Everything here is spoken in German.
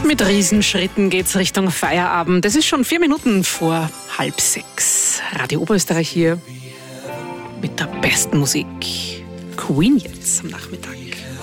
Mit Riesenschritten geht's Richtung Feierabend. Es ist schon 4 Minuten vor 5:30. Radio Oberösterreich hier mit der besten Musik. Queen jetzt am Nachmittag.